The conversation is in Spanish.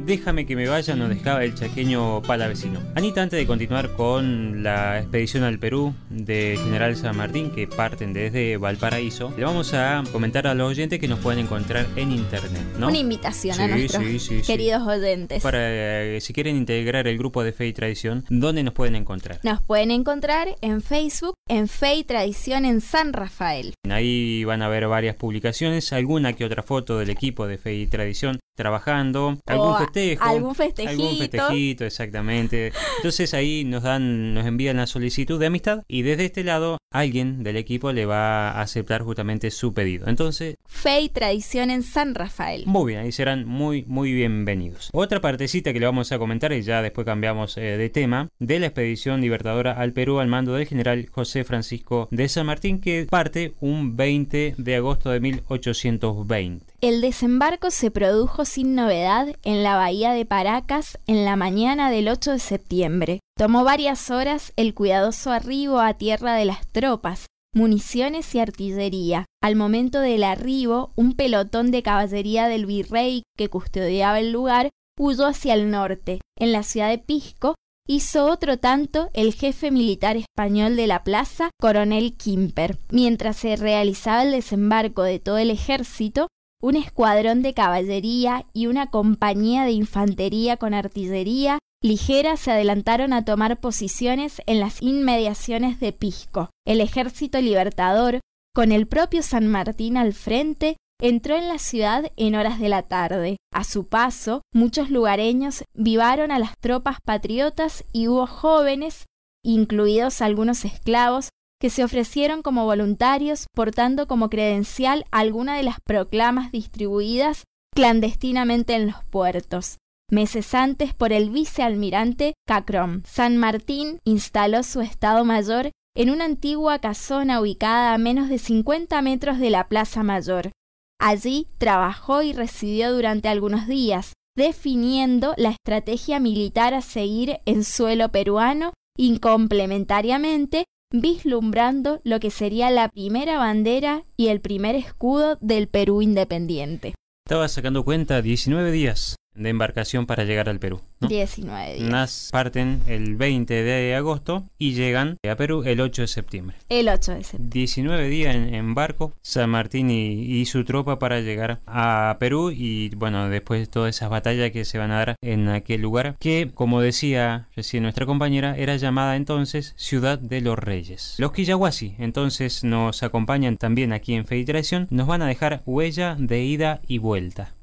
Déjame que me vaya, nos dejaba el chaqueño palavecino. Anita, antes de continuar con la expedición al Perú de General San Martín, que parten desde Valparaíso, le vamos a comentar a los oyentes que nos pueden encontrar en internet, ¿no? Una invitación a nuestros queridos oyentes. Para si quieren integrar el grupo de Fe y Tradición, ¿dónde nos pueden encontrar? Nos pueden encontrar en Facebook, en Fe y Tradición en San Rafael. Ahí van a ver varias publicaciones, alguna que otra foto del equipo de Fe y Tradición trabajando, algún festejito, exactamente. Entonces ahí nos envían la solicitud de amistad y desde este lado alguien del equipo le va a aceptar justamente su pedido. Entonces, Fe y Tradición en San Rafael. Muy bien, ahí serán muy bienvenidos. Otra partecita que le vamos a comentar, y ya después cambiamos de tema, de la expedición libertadora al Perú al mando del general José Francisco de San Martín, que parte un 20 de agosto de 1820. El desembarco se produjo sin novedad en la bahía de Paracas en la mañana del 8 de septiembre. Tomó varias horas el cuidadoso arribo a tierra de las tropas, municiones y artillería. Al momento del arribo, un pelotón de caballería del virrey que custodiaba el lugar huyó hacia el norte. En la ciudad de Pisco hizo otro tanto el jefe militar español de la plaza, coronel Quimper. Mientras se realizaba el desembarco de todo el ejército, un escuadrón de caballería y una compañía de infantería con artillería ligera se adelantaron a tomar posiciones en las inmediaciones de Pisco. El ejército libertador, con el propio San Martín al frente, entró en la ciudad en horas de la tarde. A su paso, muchos lugareños vivaron a las tropas patriotas y hubo jóvenes, incluidos algunos esclavos, que se ofrecieron como voluntarios portando como credencial alguna de las proclamas distribuidas clandestinamente en los puertos. Meses antes, por el vicealmirante Cacrón, San Martín instaló su estado mayor en una antigua casona ubicada a menos de 50 metros de la Plaza Mayor. Allí trabajó y residió durante algunos días, definiendo la estrategia militar a seguir en suelo peruano y complementariamente vislumbrando lo que sería la primera bandera y el primer escudo del Perú independiente. Estaba sacando cuenta, 19 días de embarcación para llegar al Perú, ¿no? 19 días. Parten el 20 de agosto y llegan a Perú el 8 de septiembre. El 8 de septiembre. 19 días en barco, San Martín y su tropa para llegar a Perú y bueno, después todas esas batallas que se van a dar en aquel lugar que, como decía recién nuestra compañera, era llamada entonces Ciudad de los Reyes. Los Quillahuasi entonces nos acompañan también aquí en Fe y Tradición, nos van a dejar huella de ida y vuelta.